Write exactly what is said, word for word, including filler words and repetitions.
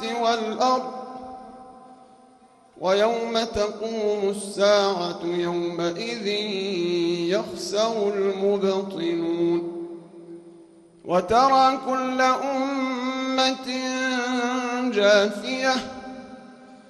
والأرض ويوم تقوم الساعة يومئذ يخسر المبطلون وترى كل أمة جاثية